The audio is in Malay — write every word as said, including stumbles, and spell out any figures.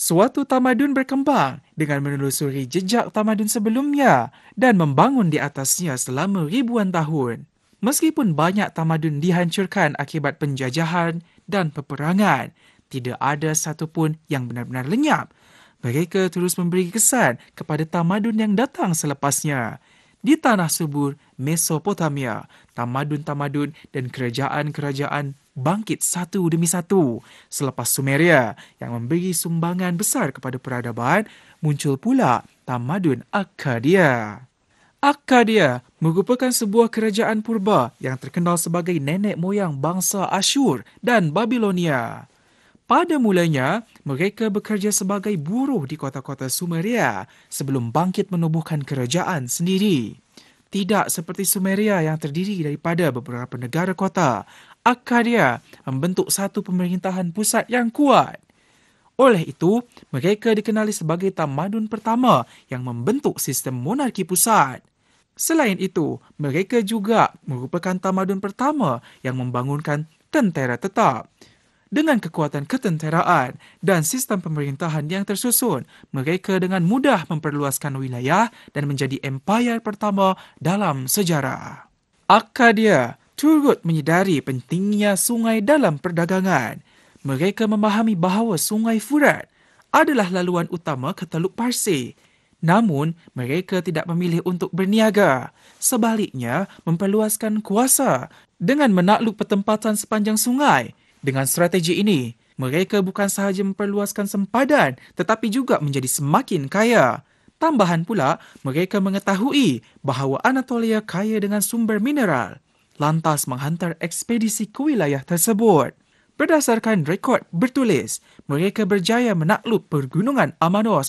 Suatu tamadun berkembang dengan menelusuri jejak tamadun sebelumnya dan membangun di atasnya selama ribuan tahun. Meskipun banyak tamadun dihancurkan akibat penjajahan dan peperangan, tidak ada satu pun yang benar-benar lenyap. Mereka terus memberi kesan kepada tamadun yang datang selepasnya. Di tanah subur Mesopotamia, tamadun-tamadun dan kerajaan-kerajaan bangkit satu demi satu. Selepas Sumeria yang memberi sumbangan besar kepada peradaban, muncul pula tamadun Akkadia. Akkadia merupakan sebuah kerajaan purba yang terkenal sebagai nenek moyang bangsa Asyur dan Babilonia. Pada mulanya, mereka bekerja sebagai buruh di kota-kota Sumeria sebelum bangkit menubuhkan kerajaan sendiri. Tidak seperti Sumeria yang terdiri daripada beberapa negara kota, Akkadia membentuk satu pemerintahan pusat yang kuat. Oleh itu, mereka dikenali sebagai tamadun pertama yang membentuk sistem monarki pusat. Selain itu, mereka juga merupakan tamadun pertama yang membangunkan tentera tetap. Dengan kekuatan ketenteraan dan sistem pemerintahan yang tersusun, mereka dengan mudah memperluaskan wilayah dan menjadi empayar pertama dalam sejarah. Akkadia turut menyedari pentingnya sungai dalam perdagangan. Mereka memahami bahawa sungai Furat adalah laluan utama ke Teluk Parsi. Namun, mereka tidak memilih untuk berniaga. Sebaliknya, memperluaskan kuasa dengan menakluk pertempatan sepanjang sungai. Dengan strategi ini, mereka bukan sahaja memperluaskan sempadan tetapi juga menjadi semakin kaya. Tambahan pula, mereka mengetahui bahawa Anatolia kaya dengan sumber mineral, lantas menghantar ekspedisi ke wilayah tersebut. Berdasarkan rekod bertulis, mereka berjaya menakluk pergunungan Amanos